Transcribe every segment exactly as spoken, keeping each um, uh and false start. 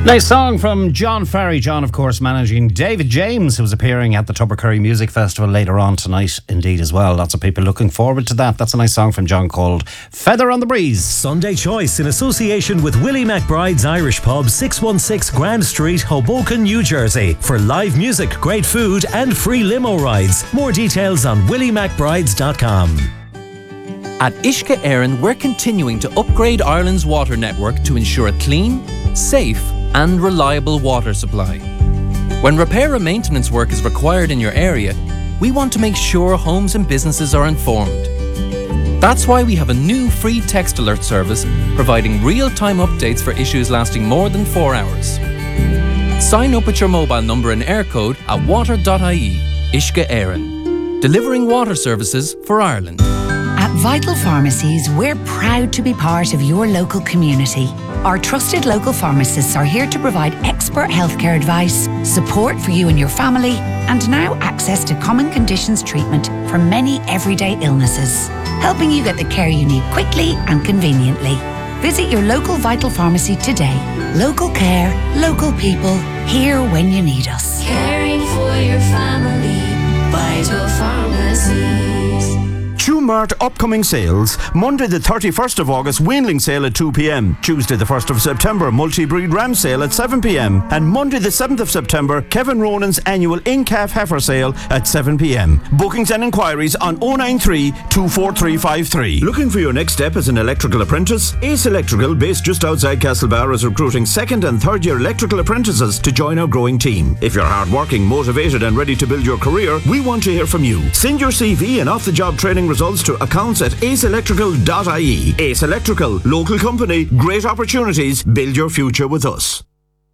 Nice song from John Farry. John, of course, managing David James, who's appearing at the Tubbercurry Music Festival later on tonight, indeed, as well. Lots of people looking forward to that. That's a nice song from John called Feather on the Breeze. Sunday Choice in association with Willie McBride's Irish Pub, six one six Grand Street, Hoboken, New Jersey. For live music, great food and free limo rides. More details on willie mcbrides dot com. At Uisce Éireann, we're continuing to upgrade Ireland's water network to ensure a clean, safe and reliable water supply. When repair and maintenance work is required in your area, we want to make sure homes and businesses are informed. That's why we have a new free text alert service providing real-time updates for issues lasting more than four hours. Sign up with your mobile number and Eircode at water dot I E. Uisce Éireann, delivering water services for Ireland. At Vital Pharmacies, we're proud to be part of your local community. Our trusted local pharmacists are here to provide expert healthcare advice, support for you and your family, and now access to common conditions treatment for many everyday illnesses, helping you get the care you need quickly and conveniently. Visit your local Vital Pharmacy today. Local care, local people, here when you need us. Caring for your family, Vital Pharmacies. Tumart upcoming sales. Monday the thirty-first of August, weanling sale at two p.m. Tuesday the first of September, multi-breed ram sale at seven p.m. And Monday the seventh of September, Kevin Ronan's annual in-calf heifer sale at seven p.m. Bookings and inquiries on oh nine three, two four three five three. Looking for your next step as an electrical apprentice? Ace Electrical, based just outside Castlebar, is recruiting second and third year electrical apprentices to join our growing team. If you're hardworking, motivated and ready to build your career, we want to hear from you. Send your C V and off-the-job training results to accounts at ace electrical dot I E. Ace Electrical, local company, great opportunities, build your future with us.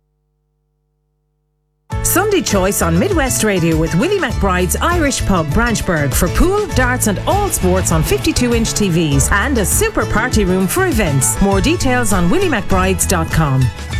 Sunday Choice on Midwest Radio with Willie McBride's Irish Pub, Branchburg, for pool, darts and all sports on fifty-two inch T Vs and a super party room for events. More details on willie mcbrides dot com.